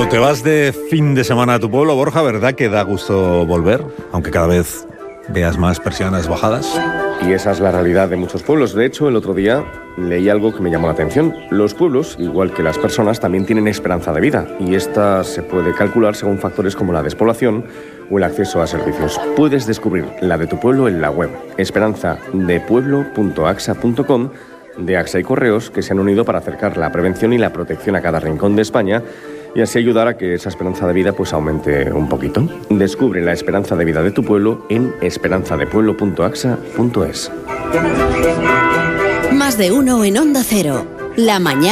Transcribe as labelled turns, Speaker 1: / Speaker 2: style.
Speaker 1: Cuando te vas de fin de semana a tu pueblo, Borja, ¿verdad que da gusto volver? Aunque cada vez veas más persianas bajadas.
Speaker 2: Y esa es la realidad de muchos pueblos. De hecho, el otro día leí algo que me llamó la atención. Los pueblos, igual que las personas, también tienen esperanza de vida. Y esta se puede calcular según factores como la despoblación o el acceso a servicios. Puedes descubrir la de tu pueblo en la web esperanzadepueblo.axa.com de AXA y Correos, que se han unido para acercar la prevención y la protección a cada rincón de España y así ayudar a que esa esperanza de vida pues aumente un poquito. Descubre la esperanza de vida de tu pueblo en esperanzadepueblo.axa.es.
Speaker 3: Más de uno en Onda Cero. La mañana.